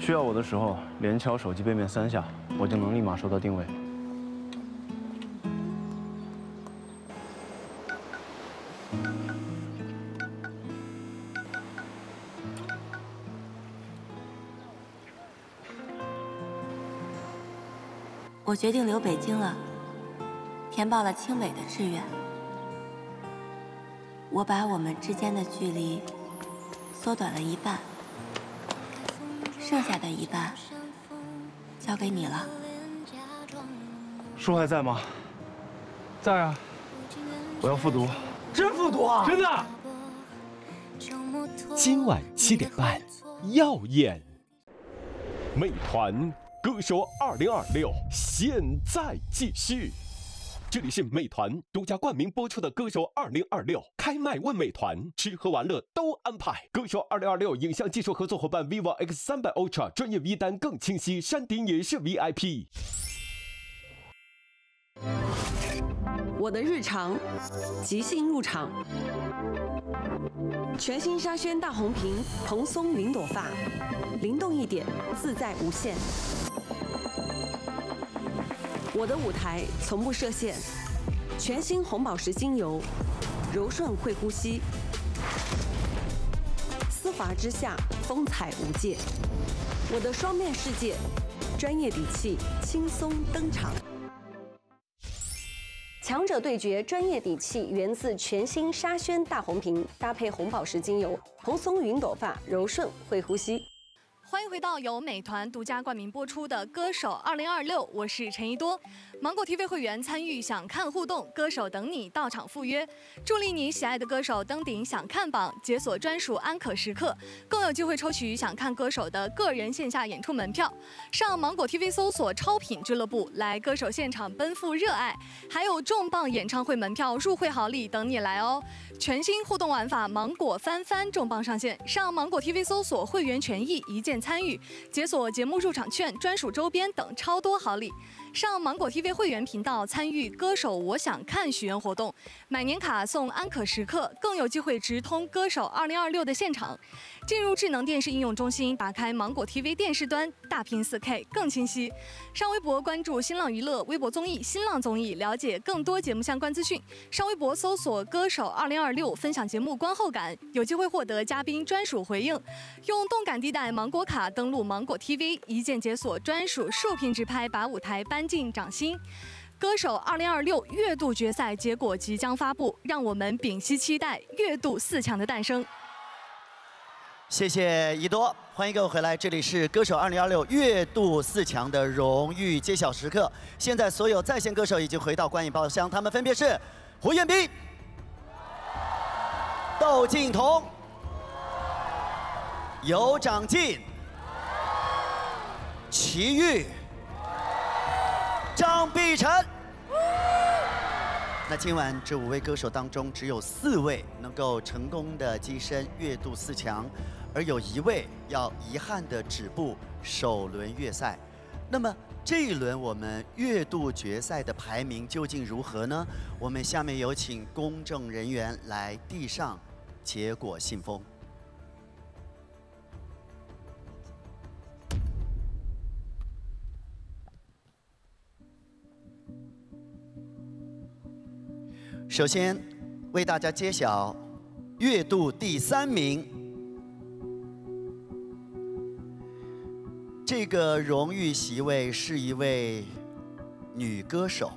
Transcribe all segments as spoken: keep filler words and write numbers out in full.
需要我的时候，连敲手机背面三下，我就能立马收到定位。 我决定留北京了，填报了清北的志愿。我把我们之间的距离缩短了一半，剩下的一半交给你了。 书还在吗？ 在啊。 我要复读。 真复读啊？ 真的。 今晚七点半，耀眼。美团歌手二零二六现在继续。这里是美团独家冠名播出的《歌手二零二六》，开麦问美团，吃喝玩乐都安排。歌手二零二六影像技术合作伙伴 vivo X 三百 Ultra， 专业 V 单更清晰，山顶也是 V I P。 我的日常，即兴入场。全新沙宣大红瓶，蓬松云朵发，灵动一点，自在无限。我的舞台从不设限，全新红宝石精油，柔顺会呼吸，丝滑之下风采无界。我的双面世界，专业底气轻松登场。强者对决，专业底气源自全新沙宣大红瓶，搭配红宝石精油，蓬松云朵发，柔顺会呼吸。 欢迎回到由美团独家冠名播出的《歌手二零二六》，我是陈一多。芒果 T V 会员参与想看互动，歌手等你到场赴约，助力你喜爱的歌手登顶想看榜，解锁专属安可时刻，更有机会抽取想看歌手的个人线下演出门票。上芒果 T V 搜索超品俱乐部，来歌手现场奔赴热爱，还有重磅演唱会门票入会好礼等你来哦！全新互动玩法芒果翻翻重磅上线，上芒果 T V 搜索会员权益一键参与，解锁节目入场券、专属周边等超多好礼。上芒果 T V 会员频道参与歌手我想看许愿活动，买年卡送安可时刻，更有机会直通歌手二零二六的现场。进入智能电视应用中心，打开芒果 T V 电视端，大屏 四K 更清晰。上微博关注新浪娱乐、微博综艺、新浪综艺，了解更多节目相关资讯。上微博搜索歌手二零二六，分享节目观后感，有机会获得嘉宾专属回应。用动感地带芒果卡登录芒果 T V， 一键解锁专属竖屏直拍，把舞台搬进掌心。歌手二零二六月度决赛结果即将发布，让我们屏息期待月度四强的诞生。 谢谢一多，欢迎各位回来，这里是歌手二零二六月度四强的荣誉揭晓时刻。现在所有在线歌手已经回到观影包厢，他们分别是胡彦斌、窦靖童、尤长靖、齐豫、张碧晨。那今晚这五位歌手当中，只有四位能够成功的跻身月度四强，而有一位要遗憾的止步首轮月赛。那么这一轮我们月度决赛的排名究竟如何呢？我们下面有请公证人员来递上结果信封。首先为大家揭晓月度第三名，这个荣誉席位是一位女歌手，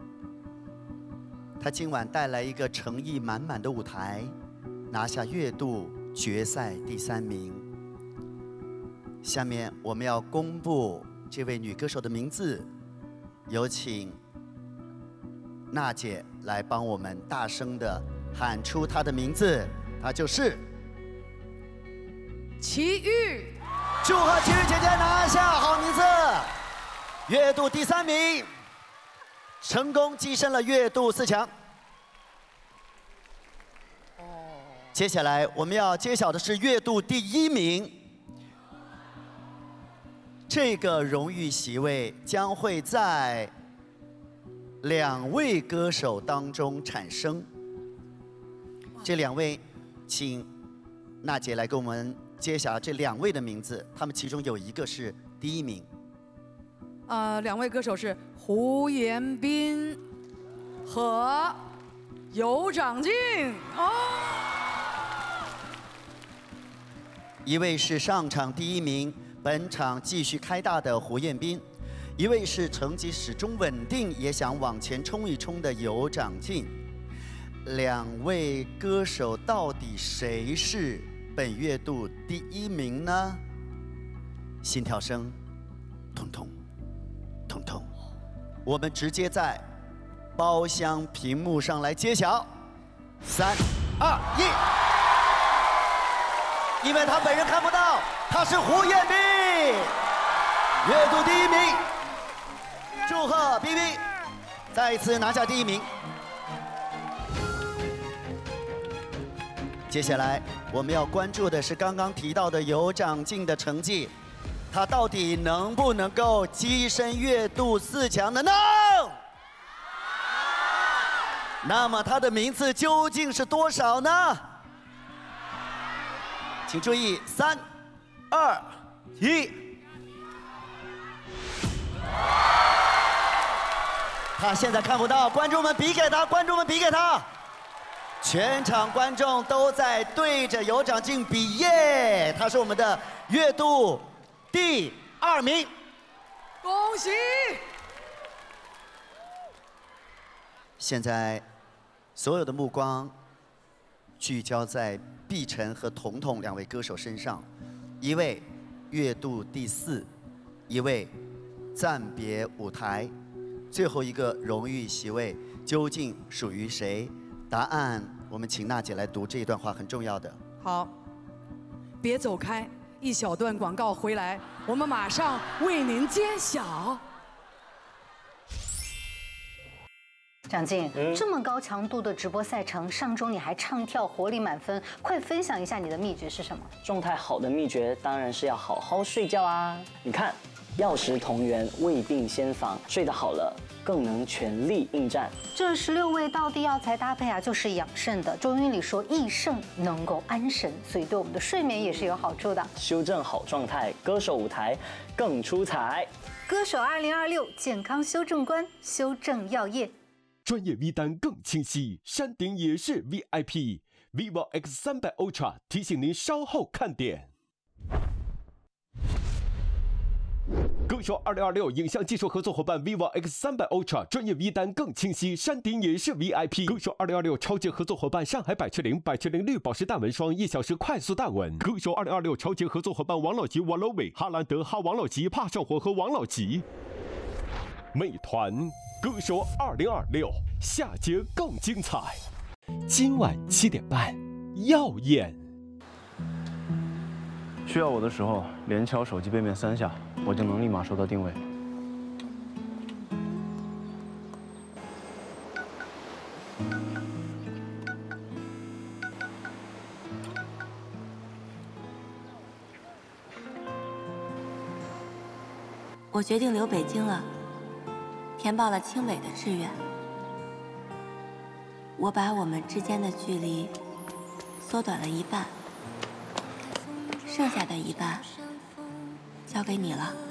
她今晚带来一个诚意满满的舞台，拿下月度决赛第三名。下面我们要公布这位女歌手的名字，有请娜姐来帮我们大声的喊出她的名字，她就是齐豫。 祝贺齐豫姐姐拿下好名字，月度第三名，成功跻身了月度四强。接下来我们要揭晓的是月度第一名，这个荣誉席位将会在两位歌手当中产生。这两位，请娜姐来给我们揭晓这两位的名字，他们其中有一个是第一名。 呃，两位歌手是胡彦斌和尤长靖哦。 一位是上场第一名，本场继续开大的胡彦斌；一位是成绩始终稳定，也想往前冲一冲的尤长靖。两位歌手到底谁是本月度第一名呢？心跳声，痛痛。彤彤，我们直接在包厢屏幕上来揭晓。三、二、一，因为他本人看不到，他是胡彦斌，月度第一名。祝贺 B B 再一次拿下第一名。接下来我们要关注的是刚刚提到的尤长靖的成绩。他到底能不能够跻身月度四强的呢？那么他的名次究竟是多少呢？请注意，三、二、一。他现在看不到，观众们比给他，观众们比给他。全场观众都在对着尤长靖比耶，他是我们的月度第二名， 恭喜！ 现在，所有的目光聚焦在碧晨和彤彤两位歌手身上，一位月度第四，一位暂别舞台，最后一个荣誉席位究竟属于谁？答案我们请娜姐来读这一段话，很重要的。 好，别走开。一小段广告回来，我们马上为您揭晓。 长靖，嗯、这么高强度的直播赛程，上周你还唱跳活力满分，快分享一下你的秘诀是什么？ 状态好的秘诀当然是要好好睡觉啊！你看，药食同源，未病先防，睡得好了，更能全力应战。 这十六味道地药材搭配啊，就是养肾的。中医里说益肾能够安神，所以对我们的睡眠也是有好处的。 修正好状态，歌手舞台更出彩。 歌手二零二六健康修正观，修正药业， 专业 V 单更清晰，山顶也是 V I P。vivo X 三百 Ultra 提醒您稍后看点。歌手二零二六影像技术合作伙伴 vivo X 三百 Ultra 专业 V 单更清晰，山顶也是 V I P。歌手二零二六超级合作伙伴上海百雀羚百雀羚绿宝石淡纹霜，一小时快速淡纹。歌手二零二六超级合作伙伴王老吉 Walowe 哈兰德哈王老吉怕上火和王老吉。美团歌手二零二六下节更精彩，今晚七点半耀眼。 需要我的时候，连敲手机背面三下，我就能立马收到定位。 我决定留北京了，填报了清北的志愿。我把我们之间的距离缩短了一半。剩下的一半交给你了。